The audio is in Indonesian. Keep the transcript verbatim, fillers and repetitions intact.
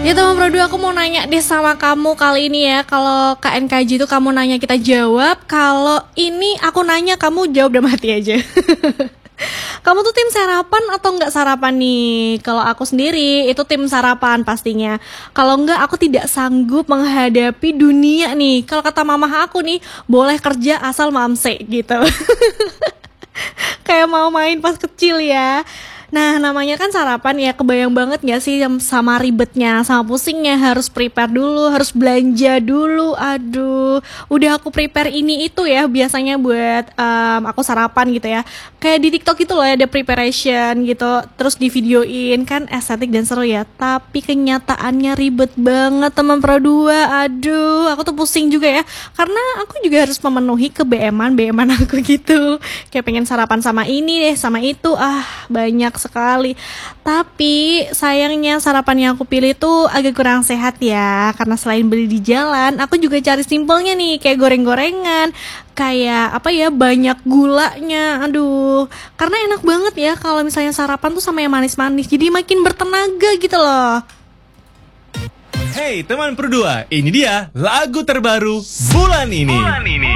Ya teman Produ, aku mau nanya deh sama kamu kali ini ya. Kalau K N K J itu kamu nanya kita jawab. Kalau ini aku nanya kamu jawab udah mati aja. Kamu tuh tim sarapan atau enggak sarapan nih? Kalau aku sendiri itu tim sarapan pastinya. Kalau enggak aku tidak sanggup menghadapi dunia nih. Kalau kata mamah aku nih, boleh kerja asal mamse gitu. Kayak mau main pas kecil ya. Nah namanya kan sarapan ya, kebayang banget gak sih sama ribetnya, sama pusingnya, harus prepare dulu, harus belanja dulu. Aduh, udah aku prepare ini itu ya biasanya buat um, aku sarapan gitu ya. Kayak di TikTok itu loh ada preparation gitu, terus di videoin kan estetik dan seru ya. Tapi kenyataannya ribet banget teman Pro dua. Aduh, aku tuh pusing juga ya, karena aku juga harus memenuhi ke B M-an B M-an aku gitu. Kayak pengen sarapan sama ini deh, sama itu, ah banyak sekali. Tapi sayangnya sarapan yang aku pilih tuh agak kurang sehat ya, karena selain beli di jalan, aku juga cari simpelnya nih, kayak goreng-gorengan, kayak apa ya, banyak gulanya. Aduh, karena enak banget ya kalau misalnya sarapan tuh sama yang manis-manis, jadi makin bertenaga gitu loh. Hey teman Pro dua, ini dia lagu terbaru bulan ini. Bulan ini.